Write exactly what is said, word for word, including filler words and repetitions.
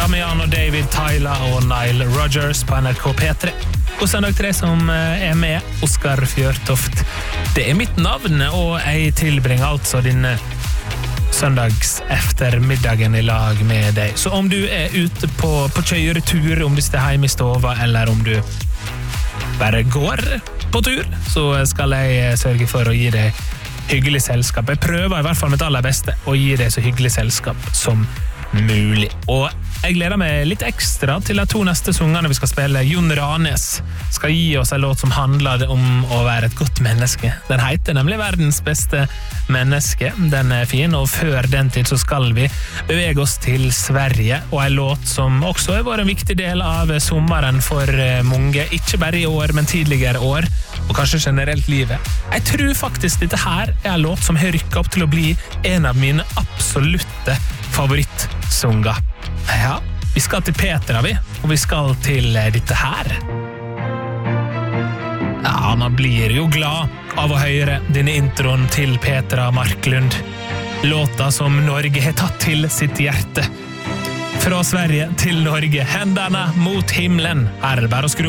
Damian og David, Tyler og Nile Rodgers på N R K P tre. Og søndag tre som er med, Oskar Fjørtoft. Det er mitt navn, og jeg tilbringer altså din søndags eftermiddagen i lag med deg. Så om du er ute på, på kjøretur, om du er hjemme i stova, eller om du bare går på tur, så skal jeg sørge for å gi deg hyggelig selskap. Jeg prøver i hvert fall mitt aller beste å gi deg så hyggelig selskap som mulig. Og jeg gleder meg litt ekstra til de to neste sangene vi skal spille. Jon Ranes skal gi oss en låt som handler om å være et godt menneske. Den heter nemlig Verdens beste menneske. Den er fin, og før den tid så skal vi bevege oss til Sverige, og en låt som også har vært en viktig del av sommeren for mange, ikke bare i år, men tidligere år, og kanskje generelt livet. Jeg tror faktisk dette her er en låt som har rykket opp til å bli en av mine absolutte favorittsanger. Ja, vi skal til Petra, vi, og vi skal til dette her. Ja, man blir jo glad av å høre denne introen til Petra Marklund. Låta som Norge har tatt til sitt hjerte. Fra Sverige til Norge, hendene mot himmelen. Her er det bare å skru